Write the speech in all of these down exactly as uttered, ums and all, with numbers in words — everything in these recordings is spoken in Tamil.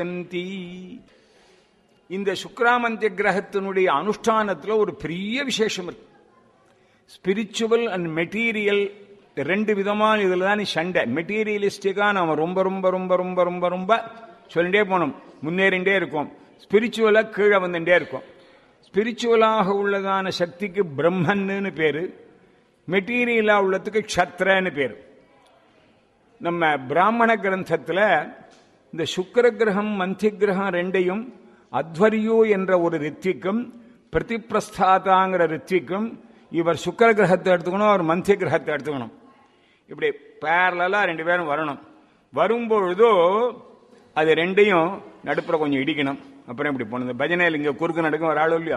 இந்த சுக்கிராமந்திய கிரகத்தினுடைய அனுஷ்டானத்தில் ஒரு பெரிய விசேஷம் இருக்கு. ஸ்பிரிச்சுவல் அண்ட் மெட்டீரியல் ரெண்டு விதமான இதுல தான் சண்டை. மெட்டீரியலிஸ்டிக்கா நாம ரொம்ப ரொம்ப ரொம்ப ரொம்ப ரொம்ப ரொம்ப சொல்லிட்டே போனோம், முன்னேறிண்டே இருக்கும். ஸ்பிரிச்சுவலா கீழே வந்துட்டே இருக்கும். ஸ்பிரிச்சுவலாக உள்ளதான சக்திக்கு பிரம்மன்னு பேரு, மெட்டீரியலா உள்ளதுக்கு க்ஷத்ரன்னு பேரு. நம்ம பிராமண கிரந்தத்தில் இந்த சுக்கிர கிரகம் மந்தி கிரகம் ரெண்டையும் அத்வரியோ என்ற ஒரு ரித்விக்கும் பிரதிப்பிரஸ்தாதாங்கிற ரித்விக்கும் இவர் சுக்கிர கிரகத்தை எடுத்துக்கணும், அவர் மந்தி கிரகத்தை எடுத்துக்கணும். இப்படி பேரலா ரெண்டு பேரும் வரணும். வரும்பொழுதோ அது ரெண்டையும் நடுப்புற கொஞ்சம் இடிக்கணும். அப்புறம் இப்படி போனது பஜனையில் இங்கே குறுக்கு நடக்கும் ஒரு ஆளோ இல்லையா,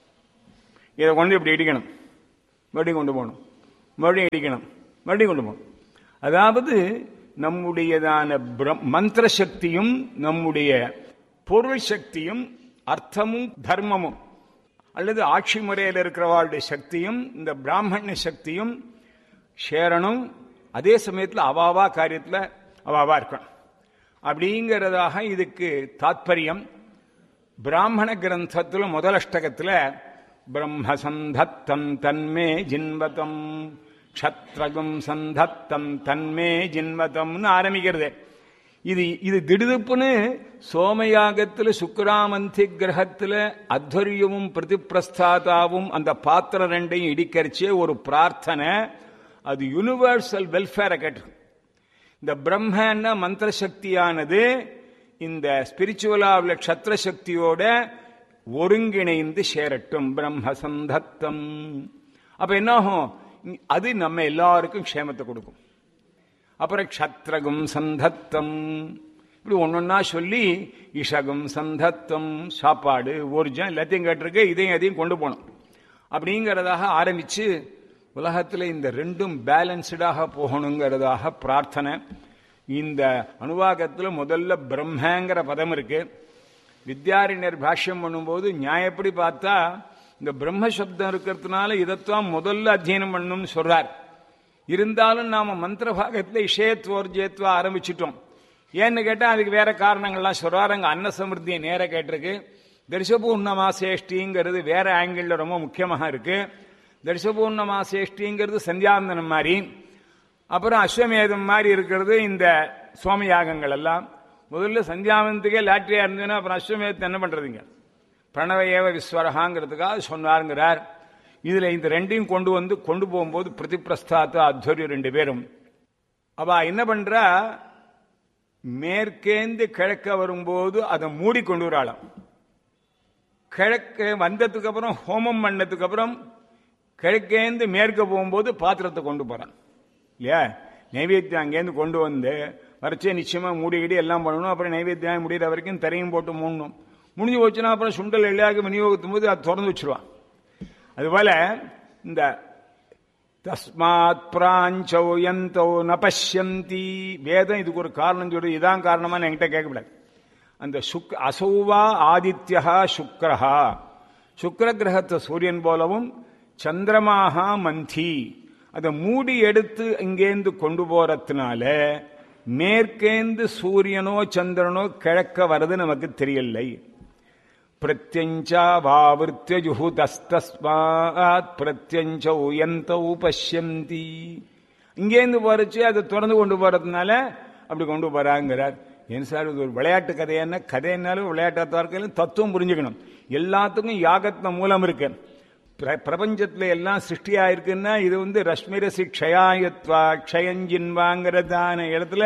இதை கொண்டு இப்படி இடிக்கணும், மறுபடியும் கொண்டு போகணும், மறுபடியும் இடிக்கணும், மறுபடியும் கொண்டு போகணும். அதாவது நம்முடையதான மந்திர சக்தியும் நம்முடைய பொருள் சக்தியும் அர்த்தமும் தர்மமும் அல்லது ஆட்சி முறையில் இருக்கிறவாளுடைய சக்தியும் இந்த பிராமண சக்தியும் சேரணும். அதே சமயத்தில் அவாவா காரியத்தில் அவாவா இருக்கணும். அப்படிங்கிறதாக இதுக்கு தாத்பரியம். பிராமண கிரந்தத்தில் முதலஷ்டகத்தில் பிரம்ம சந்தத்தம் தன்மே ஜின்வதம் க்ஷத்ரகம் சந்தத்தம் தன்மே ஜின்வதம்னு ஆரம்பிக்கிறது. இது இது திடுதுப்புன்னு சோமயாகத்தில் சுக்கிராமந்தி கிரகத்தில் அத்வரியமும் பிரதிப்பிரஸ்தாதாவும் அந்த பாத்திரம் ரெண்டையும் இடிக்கரிச்சே ஒரு பிரார்த்தனை. அது யூனிவர்சல் வெல்ஃபேரை கேட்டு இந்த பிரம்ம மந்திர சக்தியானது இந்த ஸ்பிரிச்சுவலாவில் க்ஷத்ர சக்தியோட ஒருங்கிணைந்து சேரட்டும். பிரம்ம சந்தத்தம். அப்ப என்னாகும், அது நம்ம எல்லாருக்கும் க்ஷேமத்தை கொடுக்கும். அப்புறம் க்ஷத்ரகும் சந்தத்தம் இப்படி ஒன்னொன்னா சொல்லி இஷகும் சந்தத்தம் சாப்பாடு ஊர்ஜம் எல்லாத்தையும் கேட்டிருக்கு, இதையும் அதையும் கொண்டு போகணும் அப்படிங்கிறதாக ஆரம்பிச்சு உலகத்தில் இந்த ரெண்டும் பேலன்ஸ்டாக போகணுங்கிறதாக பிரார்த்தனை. இந்த அனுவாகத்தில் முதல்ல பிரம்மங்கிற பதம் இருக்கு. வித்யாரண்யர் பாஷ்யம் பண்ணும்போது நியாயப்படி பார்த்தா இந்த பிரம்ம சப்தம் இருக்கிறதுனால இதைத்தான் முதல்ல அத்தியனம் பண்ணணும்னு சொல்றார். இருந்தாலும் நாம மந்திர பாகத்தில் இஷயத்வோர்ஜயத்வா ஆரம்பிச்சிட்டோம். ஏன்னு கேட்டால் அதுக்கு வேற காரணங்கள்லாம் சொல்றாரு. அங்கே அன்ன சமிருத்தியை நேர கேட்டிருக்கு. தரிசபூர்ணமாசேஷ்டிங்கிறது வேற ஆங்கிள் ரொம்ப முக்கியமாக இருக்கு. தரிசபூர்ணமாசேஷ்டிங்கிறது சந்தியாவந்தனம் மாதிரி, அப்புறம் அஸ்வமேதம் மாதிரி இருக்கிறது இந்த சோமயாகங்கள் எல்லாம். முதல்ல சந்தியாவந்தத்துக்கே லாட்ரியா இருந்ததுன்னா அப்புறம் அஸ்வமேதத்தை என்ன பண்றதுங்க, பிரணவ ஏவ விஸ்வரகாங்கிறதுக்காக சொன்னாருங்கிறார். இதுல இந்த ரெண்டையும் கொண்டு வந்து கொண்டு போகும்போது பிரதிப்பிரஸ்தாத்த அத்வரியம் ரெண்டு பேரும் அவ என்ன பண்றா, மேற்கேந்து கிழக்க வரும்போது அதை மூடி கொண்டு வராளாம். கிழக்கு வந்ததுக்கு அப்புறம் ஹோமம் பண்ணதுக்கு அப்புறம் கிழக்கேந்து மேற்க போகும்போது பாத்திரத்தை கொண்டு போறான் இல்லையா. நைவேத்தியம் அங்கேருந்து கொண்டு வந்து வரைச்சே நிச்சயமா மூடிக்கிடி எல்லாம் பண்ணணும். அப்புறம் நைவேத்தியம் முடிகிற வரைக்கும் தரையும் போட்டு மூடணும். முடிஞ்சு போச்சுன்னா அப்புறம் சுண்டல் எல்லாம் விநியோகத்தும் போது அது திறந்து வச்சிருவான். அதுபோல இந்த தஸ்மாத் பிராஞ்சோ யந்தோ நபஷ்யந்தி வேதம் இதுக்கு ஒரு காரணம் சொல்லி இதான் காரணமா என்கிட்ட கேட்கக்கூடாது. அந்த சுக் அசௌவா ஆதித்யா சுக்ரஹா, சுக்ர கிரகத்தை சூரியன் போலவும் சந்திரமாகா மந்தி அதை மூடி எடுத்து இங்கேந்து கொண்டு போறதுனால மேற்கேந்து சூரியனோ சந்திரனோ கிழக்க வர்றது நமக்கு தெரியலை. பிரத்யஞ்சா வாவிருத்திய ஜுஹுதஸ்தஸ்மாத் பிரத்யஞ்சௌ யந்தௌ பஷ்யந்தி. இங்கேருந்து போறச்சு அதை திறந்து கொண்டு போறதுனால அப்படி கொண்டு போறாங்கிறார். ஏன் சார் இது ஒரு விளையாட்டு கதையான கதைனாலும் விளையாட்டாக இருக்க தத்துவம் புரிஞ்சுக்கணும். எல்லாத்துக்கும் யாகத்தின மூலம் இருக்கு. பிரபஞ்சத்துல எல்லாம் சிருஷ்டியா இருக்குன்னா இது வந்து ரஷ்மிரசி க்ஷயாயத்வா க்ஷயஞ்சின்வாங்கிறதான இடத்துல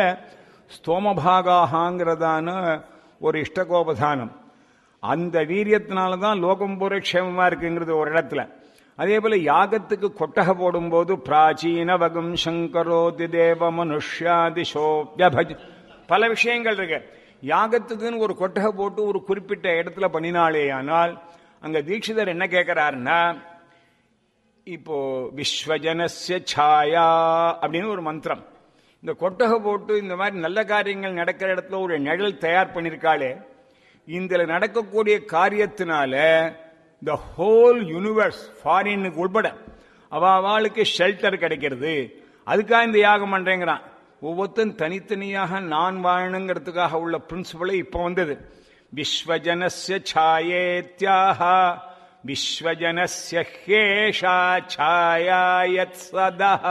ஸ்தோமபாகாங்கிறதான ஒரு இஷ்டகோபதானம். அந்த வீரியத்தினாலதான் லோகம் பூரா க்ஷேமமா இருக்குங்கிறது ஒரு இடத்துல. அதே போல யாகத்துக்கு கொட்டகை போடும்போது பிராச்சீன வகம் சங்கரோதி தேவ மனுஷ்யாதிஷோப்யபஜ பல விஷயங்கள் இருக்கு. யாகத்துக்குன்னு ஒரு கொட்டகை போட்டு ஒரு குறிப்பிட்ட இடத்துல பண்ணினாலே ஆனால் அங்க தீட்சிதர் என்ன கேட்கிறாருன்னா, இப்போ விஸ்வஜனஸ்ய சாயா அப்படின்னு ஒரு மந்திரம். இந்த கொட்டகை போட்டு இந்த மாதிரி நல்ல காரியங்கள் நடக்கிற இடத்துல ஒரு நிழல் தயார் பண்ணிருக்காளே, இந்த நடக்கக்கூடிய காரியத்தினால த ஹோல் யூனிவர்ஸ் ஃபாரினுக்கு உட்பட அவளுக்கு ஷெல்டர் கிடைக்கிறது. அதுக்காக இந்த யாகம் பண்றேங்கிறான். ஒவ்வொருத்தரும் தனித்தனியாக நான் வாழணுங்கிறதுக்காக உள்ள பிரின்சிபலே இப்ப வந்தது. விஸ்வஜனஸ்ய சாயேத்யாக விஸ்வஜனஸ்ய ஹேஷா சாயாயத் சதஹ.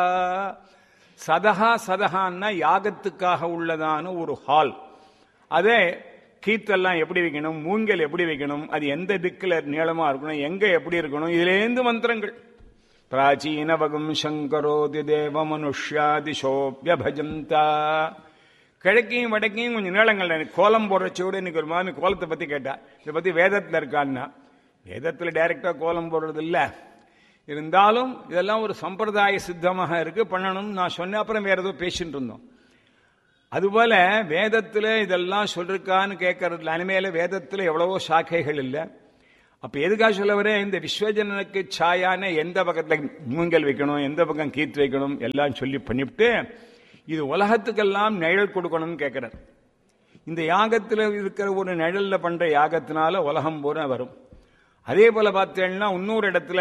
சதஹா சதஹான்னா யாகத்துக்காக உள்ளதான ஒரு ஹால். அதே கீத்தெல்லாம் எப்படி வைக்கணும், மூங்கல் எப்படி வைக்கணும், அது எந்த திக்கில் நீளமா இருக்கணும், எங்க எப்படி இருக்கணும், இதுலேருந்து மந்திரங்கள். பிராச்சீன வகம் சங்கரோதி தேவ மனுஷ்யாதிசோபியபஜந்தா. கிழக்கையும் வடக்கையும் கொஞ்சம் நீளங்கள். கோலம் போடுறச்சோடு இன்னைக்கு ஒரு மாதிரி கோலத்தை பத்தி கேட்டா, இதை பத்தி வேதத்தில் இருக்கான்னா, வேதத்தில் டைரக்டா கோலம் போடுறது இல்ல, இருந்தாலும் இதெல்லாம் ஒரு சம்பிரதாய சித்தமாக இருக்கு, பண்ணணும். நான் சொன்ன அப்புறம் வேற ஏதோ பேசிட்டு இருந்தோம். அதுபோல வேதத்துல இதெல்லாம் சொல்லிருக்கான்னு கேட்கறதுல அனிமேல வேதத்துல எவ்வளவோ சாக்கைகள் இல்லை. அப்ப எதுக்காக சொல்ல வரேன், இந்த விஸ்வஜனனுக்கு சாயான எந்த பக்கத்துல மூங்கல் வைக்கணும், எந்த பக்கம் கீத்து வைக்கணும் எல்லாம் சொல்லி பண்ணிவிட்டு இது உலகத்துக்கெல்லாம் நிழல் கொடுக்கணும்னு கேட்கிறார். இந்த யாகத்துல இருக்கிற ஒரு நிழல்ல பண்ற யாகத்தினால உலகம் பூரா வரும். அதே போல பார்த்தேன்னா இன்னொரு இடத்துல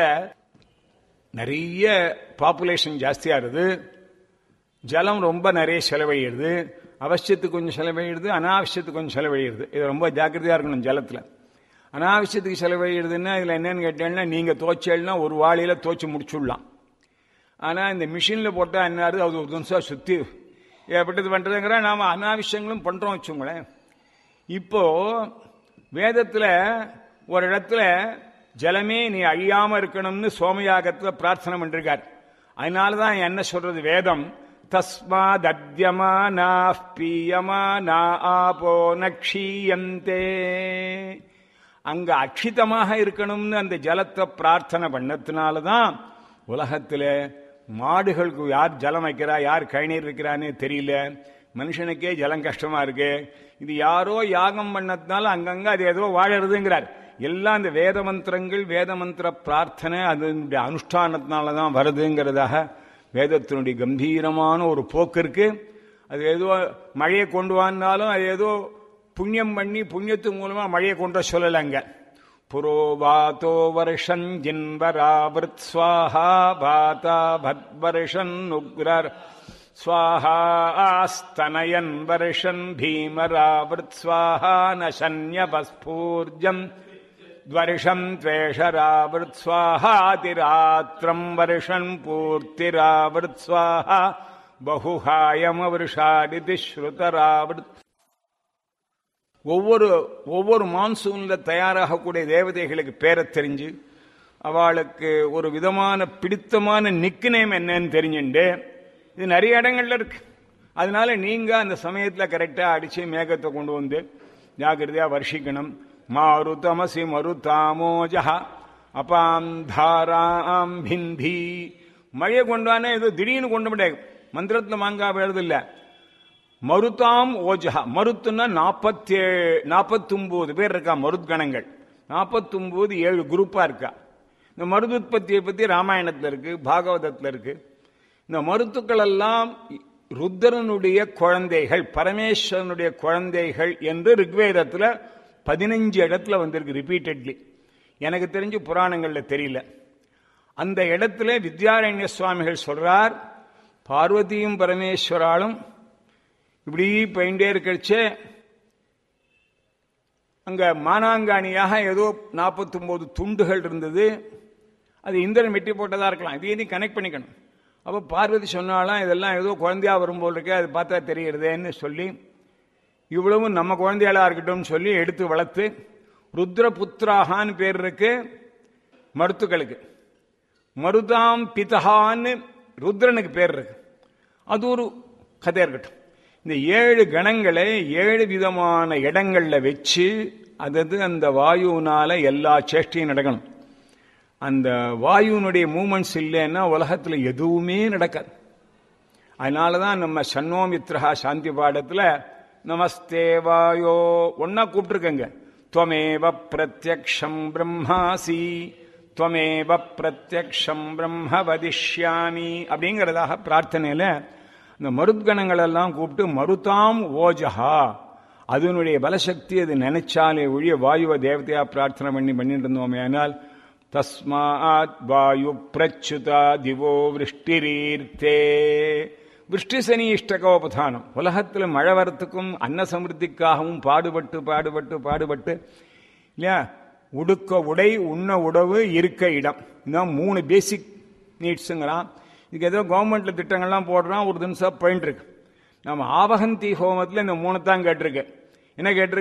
நிறைய பாப்புலேஷன் ஜாஸ்தியா இருது, ஜலம் ரொம்ப நிறைய செலவழிடுது, அவசியத்துக்கு கொஞ்சம் செலவழிடுது, அனாவசியத்துக்கு கொஞ்சம் செலவழிடுது. இது ரொம்ப ஜாக்கிரதையா இருக்கணும். ஜலத்துல அனாவசியத்துக்கு செலவழிடுதுன்னா இதுல என்னன்னு கேட்டேன்னா, நீங்க தோச்சேன்னா ஒரு வாளியில தோச்சு முடிச்சுடலாம். ஆனா இந்த மிஷின்ல போட்டா என்ன, அது ஒரு நிமிஷம் சுத்தி எப்பட்டது பண்றதுங்கிற நாம அனாவசியங்களும் பண்றோம் வச்சுங்களேன். இப்போ வேதத்துல ஒரு இடத்துல ஜலமே நீ அழியாம இருக்கணும்னு சோமயாகத்துல பிரார்த்தனை பண்ணிருக்கார். அதனாலதான் என்ன சொல்றது வேதம், தஸ்மாத் அத்யமானா பீயமானா ஆபோ நக்ஷீயந்தே. அங்க அக்ஷிதமாக இருக்கணும்னு அந்த ஜலத்தை பிரார்த்தனை பண்ணதுனாலதான் உலகத்துல மாடுகளுக்கு யார் ஜலம் வைக்கிறா, யார் கழிநீர் வைக்கிறான்னு தெரியல, மனுஷனுக்கே ஜலம் கஷ்டமா இருக்கு. இது யாரோ யாகம் பண்ணதுனால அங்கங்க அது ஏதோ வாழறதுங்கிறார். எல்லாம் இந்த வேத மந்திரங்கள், வேத மந்திர பிரார்த்தனை அதனுடைய அனுஷ்டானத்தினாலதான் வருதுங்கிறதாக வேதத்தினுடைய கம்பீரமான ஒரு போக்கு இருக்கு. அது ஏதோ மழையை கொண்டு வந்தாலும் அது ஏதோ புண்ணியம் பண்ணி புண்ணியத்து மூலமா மழையை கொண்டு சொல்லலங்க. புரோபாத்தோ வருஷன் ஜின்வராவிருத் ஸ்வாஹா பாதா பத்வர்ஷன் உக்ரர் ஸ்வாஹா ஆஸ்தனயன் வருஷன் பீமராவிருத் ஸ்வாஹா நசன்யபஸ்பூர்ஜம் துவர்ஷம் துவேஷராவிருத் ஸ்வாஹாதிராத்திரம் வருஷன் பூர்த்திராவிருத் ஸ்வாஹா பகுஹாயமவருஷாடிதி ஸ்ருதராவிருத். ஒவ்வொரு ஒவ்வொரு மான்சூன்ல தயாராகக்கூடிய தேவதைகளுக்கு பேரை தெரிஞ்சு அவளுக்கு ஒரு விதமான பிடித்தமான நிக்கு நேம் என்னன்னு தெரிஞ்சுண்டு இது நிறைய இடங்கள்ல இருக்கு. அதனால நீங்க அந்த சமயத்துல கரெக்டா அடிச்சு மேகத்தை கொண்டு வந்து ஜாகிரதையா வர்ஷிக்கணும். மாருதமசி மருதாமோஜா அபாம் தாராம் பிந்தி. மழையை கொண்டானே ஏதோ திடீர்னு கொண்டு முடியாது, மந்திரத்துல மாங்கா எழுது இல்ல. மருதாம் ஓஜா, மருத்துன்னா நாற்பத்தி ஏழு நாற்பத்தி ஒன்பது பேர் இருக்கா மருத்கணங்கள். நாற்பத்தி ஒன்பது ஏழு குரூப்பா இருக்கா. இந்த மருதுத்பத்தியை பத்தி ராமாயணத்துல இருக்கு, பாகவதத்துல இருக்கு. இந்த மருத்துக்கள் எல்லாம் ருத்ரனுடைய குழந்தைகள், பரமேஸ்வரனுடைய குழந்தைகள் என்று ரிக்வேதத்துல பதினஞ்சு இடத்துல வந்திருக்கு ரிப்பீட்டட்லி. எனக்கு தெரிஞ்சு புராணங்கள்ல தெரியல. அந்த இடத்துல வித்யாரண்ய சுவாமிகள் சொல்றார், பார்வதியும் பரமேஸ்வராலும் இப்படி போயிட்டே இருக்கச்சே அங்க மானாங்காணியாக ஏதோ நாற்பத்தி ஒன்பது துண்டுகள் இருந்தது. அது இந்திரன் வெட்டி போட்டதா இருக்கலாம், இதையும் கனெக்ட் பண்ணிக்கணும். அப்போ பார்வதி சொன்னாலாம் இதெல்லாம் ஏதோ குழந்தையா வரும்போது இருக்கு, அது பார்த்தா தெரிகிறதேன்னு சொல்லி இவ்வளவும் நம்ம குழந்தைகளா இருக்கட்டும் சொல்லி எடுத்து வளர்த்து ருத்ரபுத்திராகான்னு பேர் இருக்கு மருத்துக்களுக்கு. மருதாம் பிதஹான்னு ருத்ரனுக்கு பேர் இருக்கு. அது ஒரு கதை இருக்கட்டும். இந்த ஏழு கணங்களை ஏழு விதமான இடங்கள்ல வச்சு அதாவது அந்த வாயுனால எல்லா சேஷ்டையும் நடக்கணும். அந்த வாயுனுடைய மூமெண்ட்ஸ் இல்லைன்னா உலகத்துல எதுவுமே நடக்காது. அதனாலதான் நம்ம சன்னோமித்ரஹா சாந்தி பாடத்துல நமஸ்தே வாயோ ஒன்னா கூப்பிட்டுருக்கங்க. துவமேவ பிரத்யக்ஷம் பிரம்மாசி துவமேவ பிரத்யக்ஷம் பிரம்ம வதிஷ்யாமி அப்படிங்கிறதாக பிரார்த்தனையில இந்த மருத்கணங்கள் எல்லாம் கூப்பிட்டு மருதாம் ஓஜஹா, அதனுடைய பலசக்தி அது நினைச்சாலே ஒழிய வாயுவ தேவதையா பிரார்த்தனை பண்ணி பண்ணிட்டு இருந்தோமே. ஆனால் தஸ்மாத் வாயு பிரச்சுதா திவோ விருஷ்டிரீர்த்தே, விஷ்டி சனி இஷ்டகோபதானம். உலகத்தில் மழை வரத்துக்கும் அன்ன சமிருத்திக்காகவும் பாடுபட்டு பாடுபட்டு பாடுபட்டு இல்லையா, உடுக்க உடை, உண்ண உணவு, இருக்க இடம், இதுதான் மூணு பேசிக் நீட்ஸுங்கிறான். இதுக்கு ஏதோ கவர்மெண்ட்ல திட்டங்கள்லாம் போடுறான், ஒரு தினசா போயிட்டு இருக்கு. நம்ம ஆவகந்தி ஹோமத்தில் இந்த மூணு தான் கேட்டிருக்கு. என்ன கேட்டிருக்கு?